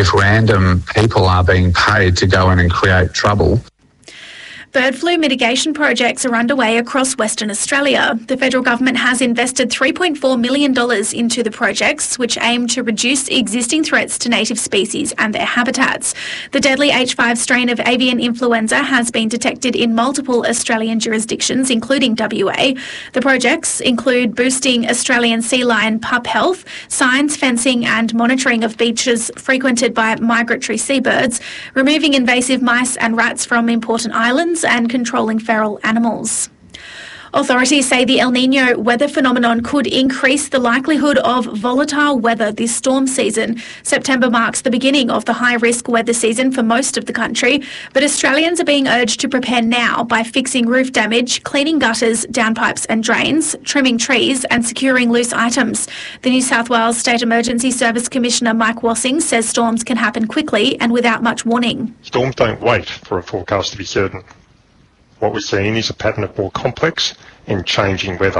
if random people are being paid to go in and create trouble. Bird flu mitigation projects are underway across Western Australia. The federal government has invested $3.4 million into the projects, which aim to reduce existing threats to native species and their habitats. The deadly H5 strain of avian influenza has been detected in multiple Australian jurisdictions, including WA. The projects include boosting Australian sea lion pup health, signs, fencing and monitoring of beaches frequented by migratory seabirds, removing invasive mice and rats from important islands, and controlling feral animals. Authorities say the El Niño weather phenomenon could increase the likelihood of volatile weather this storm season. September marks the beginning of the high-risk weather season for most of the country, but Australians are being urged to prepare now by fixing roof damage, cleaning gutters, downpipes and drains, trimming trees and securing loose items. The New South Wales State Emergency Service Commissioner Mike Wassing says storms can happen quickly and without much warning. Storms don't wait for a forecast to be certain. What we're seeing is a pattern of more complex and changing weather.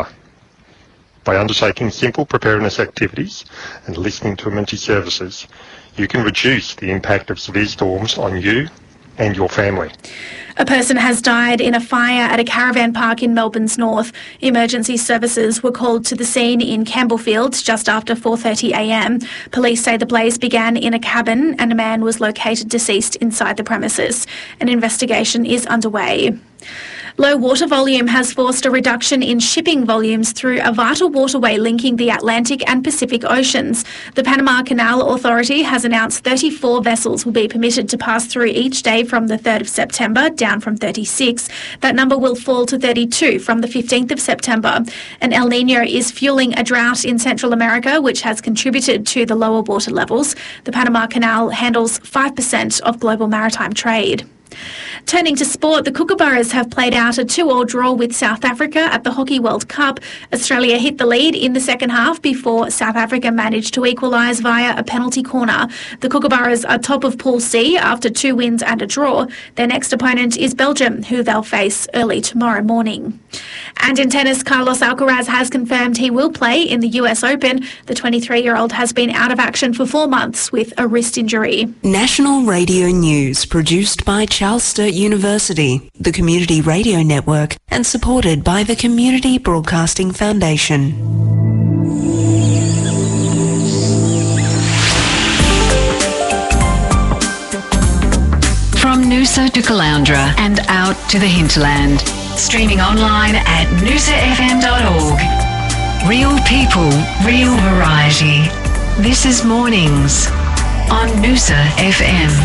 By undertaking simple preparedness activities and listening to emergency services, you can reduce the impact of severe storms on you and your family. A person has died in a fire at a caravan park in Melbourne's north. Emergency services were called to the scene in Campbellfield just after 4:30 a.m. Police say the blaze began in a cabin and a man was located deceased inside the premises. An investigation is underway. Low water volume has forced a reduction in shipping volumes through a vital waterway linking the Atlantic and Pacific Oceans. The Panama Canal Authority has announced 34 vessels will be permitted to pass through each day from the 3rd of September, down from 36. That number will fall to 32 from the 15th of September. And El Niño is fueling a drought in Central America, which has contributed to the lower water levels. The Panama Canal handles 5% of global maritime trade. Turning to sport, the Kookaburras have played out a 2-2 draw with South Africa at the Hockey World Cup. Australia hit the lead in the second half before South Africa managed to equalise via a penalty corner. The Kookaburras are top of Pool C after 2 wins and a draw. Their next opponent is Belgium, who they'll face early tomorrow morning. And in tennis, Carlos Alcaraz has confirmed he will play in the US Open. The 23-year-old has been out of action for 4 months with a wrist injury. National Radio News, produced by Charles Sturt University, the Community Radio Network, and supported by the Community Broadcasting Foundation. From Noosa to Caloundra and out to the hinterland. Streaming online at noosafm.org. Real people, real variety. This is Mornings on Noosa FM.